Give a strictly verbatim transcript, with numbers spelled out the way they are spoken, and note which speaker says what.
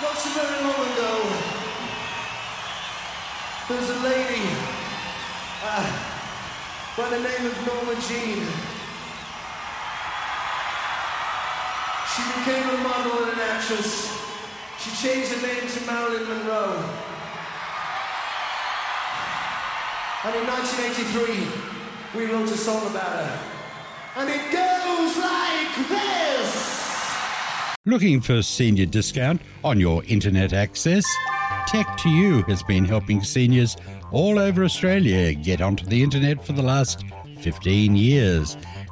Speaker 1: Not so very long ago, there was a lady uh, by the name of Norma Jean. She became a model and an actress. She changed her name to Marilyn Monroe. And in nineteen eighty-three, we wrote a song about her. And it goes like this.
Speaker 2: Looking for senior discount on your internet access? Tech to You has been helping seniors all over Australia get onto the internet for the last fifteen years.